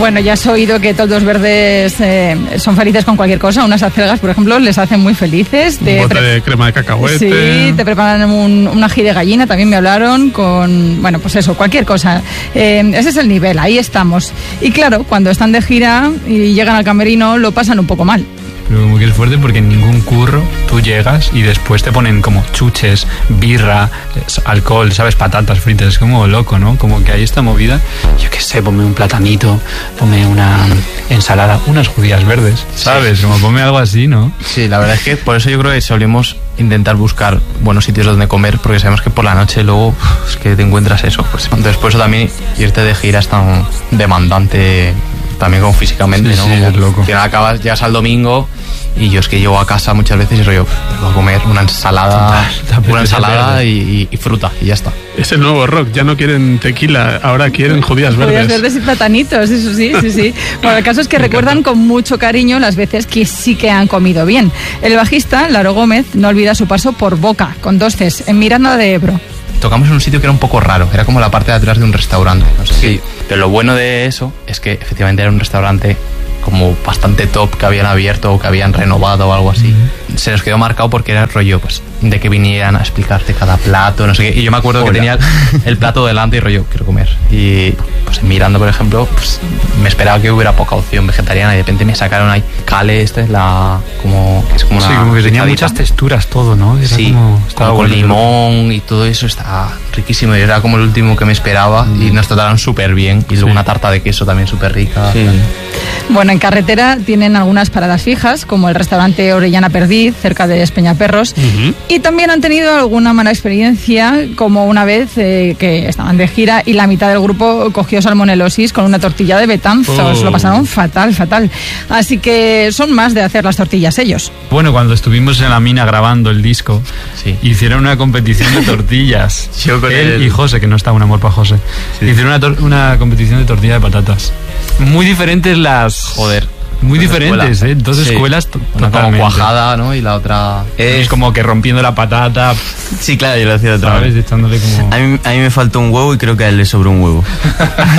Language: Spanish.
Bueno, ya has oído que Toldos Verdes son felices con cualquier cosa. Unas acelgas, por ejemplo, les hacen muy felices. Un bote de crema de cacahuete. Sí, te preparan un ají de gallina, también me hablaron con... Bueno, pues eso, cualquier cosa. Ese es el nivel, ahí estamos. Y claro, cuando están de gira y llegan al camerino, lo pasan un poco mal. Pero como que es fuerte porque en ningún curro tú llegas y después te ponen como chuches, birra, alcohol, ¿sabes? Patatas fritas, es como loco, ¿no? Como que hay esta movida, yo qué sé, ponme un platanito, ponme una ensalada, unas judías verdes, ¿sabes? Como ponme algo así, ¿no? Sí, la verdad es que por eso yo creo que solemos intentar buscar buenos sitios donde comer, porque sabemos que por la noche luego es que te encuentras eso. Pues después también irte de gira es tan demandante también como físicamente, sí, ¿no? Sí, como es loco. Que acabas, llegas al domingo y yo es que llego a casa muchas veces y rollo, voy a comer una ensalada, y fruta y ya está. Es el nuevo rock, ya no quieren tequila, ahora quieren judías verdes. Judías verdes y platanitos, eso sí, sí. Bueno, el caso es que recuerdan con mucho cariño las veces que sí que han comido bien. El bajista, Laro Gómez, no olvida su paso por Boca, con 2 Cs, en Miranda de Ebro. Tocamos en un sitio que era un poco raro, era como la parte de atrás de un restaurante, no sé sí. Pero lo bueno de eso es que efectivamente era un restaurante como bastante top que habían abierto o que habían renovado o algo así. Se nos quedó marcado porque era el rollo, pues, de que vinieran a explicarte cada plato, no sé qué. Y yo me acuerdo que tenía el plato delante y rollo, quiero comer. Y pues en Miranda, por ejemplo, pues me esperaba que hubiera poca opción vegetariana y de repente me sacaron ahí cale, que es como una... Sí, como que tenía muchas texturas todo, ¿no? Era sí, como con limón y todo eso, estaba riquísimo. Y era como el último que me esperaba y nos trataron súper bien. Y luego una tarta de queso también súper rica. Sí. Bueno, en carretera tienen algunas paradas fijas, como el restaurante Orellana Perdiz, cerca de Espeñaperros, y también han tenido alguna mala experiencia, como una vez que estaban de gira y la mitad del grupo cogió salmonelosis con una tortilla de Betanzos. Lo pasaron fatal. Así que son más de hacer las tortillas ellos. Bueno, cuando estuvimos en la mina grabando el disco, sí, hicieron una competición de tortillas. Yo con él y José, que no está, un amor para José. Sí. Hicieron una competición de tortilla de patatas. Muy diferentes las... Joder. Muy diferentes, ¿eh? Dos escuelas totalmente. Una como cuajada, ¿no? Y la otra... Es como que rompiendo la patata. Sí, claro, yo lo hacía de otra vez. Echándole como... A mí me faltó un huevo y creo que a él le sobró un huevo.